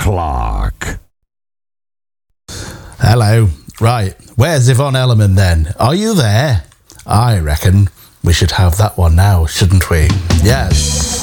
Clark. Hello. Right, where's Yvonne Elliman then? Are you there? I reckon we should have that one now, shouldn't we? Yes.